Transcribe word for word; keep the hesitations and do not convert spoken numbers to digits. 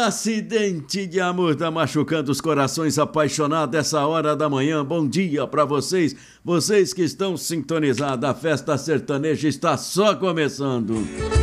Acidente de amor tá machucando os corações apaixonados essa hora da manhã. Bom dia pra vocês, vocês que estão sintonizados. A festa sertaneja está só começando.